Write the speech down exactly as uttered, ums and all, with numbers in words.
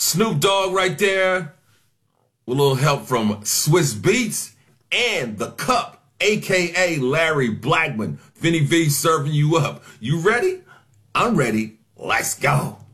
Snoop Dogg right there. With a little help from Swiss Beats and The Cup, a k a. Larry Blackmon. Vinny V serving you up. You ready? I'm ready. Let's go.